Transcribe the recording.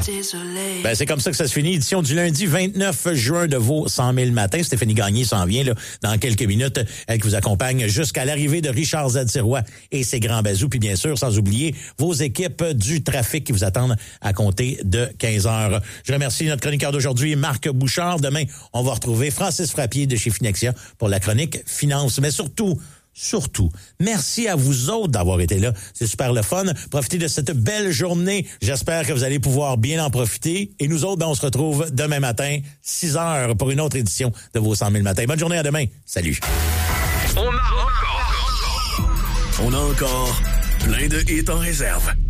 désolé. Ben, c'est comme ça que ça se finit. Édition du lundi 29 juin de vos 100 000 matins. Stéphanie Gagné s'en vient là, dans quelques minutes. Elle qui vous accompagne jusqu'à l'arrivée de Richard Z-Sirois et ses grands bazous. Puis bien sûr, sans oublier vos équipes du trafic qui vous attendent à compter de 15 heures. Je remercie notre chroniqueur d'aujourd'hui, Marc Bouchard. Demain, on va retrouver Francis Frappier de chez Finexia pour la chronique Finance. Mais surtout, merci à vous autres d'avoir été là. C'est super le fun. Profitez de cette belle journée. J'espère que vous allez pouvoir bien en profiter. Et nous autres, ben, on se retrouve demain matin, 6 heures, pour une autre édition de vos 100 000 matins. Bonne journée, à demain. Salut. On a encore plein de hits en réserve.